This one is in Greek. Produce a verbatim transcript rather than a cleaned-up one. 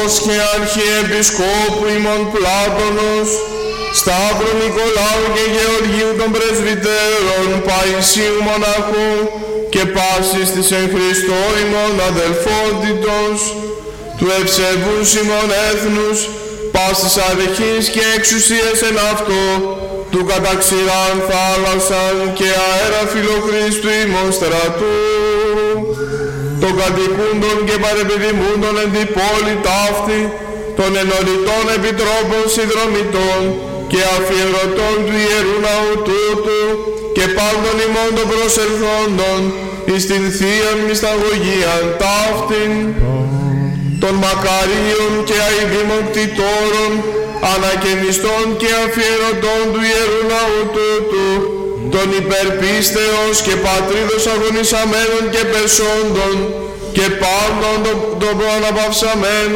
Πατρός και Αρχιεπισκόπου ημών Πλάτωνος, Σταύρου Νικολάου και Γεωργίου των Πρεσβυτέρων, Παϊσίου Μοναχού και πάσης της εν Χριστώ ημών αδελφότητος, του ευσεβούς ημών έθνους, πάσης αρχής και εξουσίας εν αυτό, του καταξηράν θάλασσαν και αέρα φιλοχρίστου ημών στρατού, των κατοικούντων και παρεπιδημούντων εν την πόλη ταύτη, των ενωριτών επιτρόπων συνδρομητών και αφιερωτών του Ιερού Ναού τούτου και πάντων ημών των προσελθόντων εις την Θείαν Μυσταγωγίαν ταύτην, των μακαρίων και αηδήμων κτητόρων, ανακαινιστών και αφιερωτών του Ιερού Ναού τούτου, των υπερπίστεως και πατρίδος αγωνισαμένων και πεσόντων και πάντων των, των προαναπαυσαμένων